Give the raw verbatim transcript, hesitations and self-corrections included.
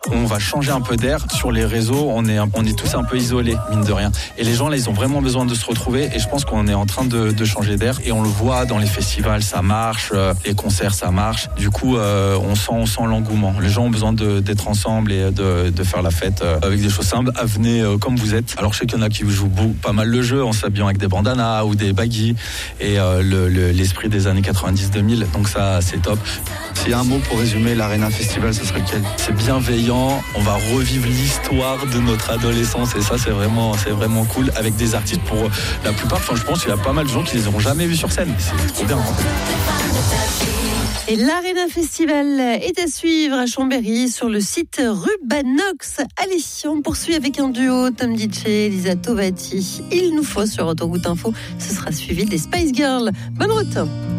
on va changer un peu d'air. Sur les réseaux, on est, on est tous un peu isolés, mine de rien. Et les gens, là, ils ont vraiment besoin de se retrouver. Et je pense qu'on est en train de, de changer d'air. Et on le voit dans les festivals, ça marche. Euh, les concerts, ça marche. Du coup, euh, on sent, on sent l'engouement. Les gens ont besoin de, d'être ensemble et de, de faire la fête euh, avec des choses simples. Ah, venez euh, comme vous êtes. Alors, je sais qu'il y en a qui jouent beau, pas mal le jeu en s'habillant avec des bandanas ou des baggy. Et euh, le, le, l'esprit des années quatre-vingt-dix deux mille. Donc ça, c'est top. S'il y a un mot pour résumer l'Arena Festival, ce serait lequel ? C'est bienveillant. On va revivre l'histoire de notre adolescence et ça, c'est vraiment, c'est vraiment cool. Avec des artistes pour la plupart. Enfin, je pense qu'il y a pas mal de gens qui les auront jamais vus sur scène. C'est trop bien. Et l'Arena Festival est à suivre à Chambéry sur le site Rubanox. Allez, on poursuit avec un duo, Tom D J et Elisa Tovati. Il nous faut sur Autoroute Info, ce sera suivi des Spice Girls. Bonne route.